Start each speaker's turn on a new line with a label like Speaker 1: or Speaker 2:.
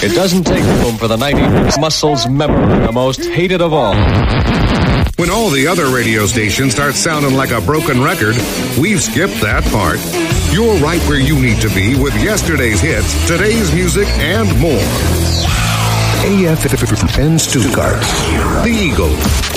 Speaker 1: It doesn't take room for the 90s muscles member, the most hated of all.
Speaker 2: When all the other radio stations start sounding like a broken record, we've skipped that part. You're right where you need to be with yesterday's hits, today's music, and more. AFM Stuttgart, the Eagle.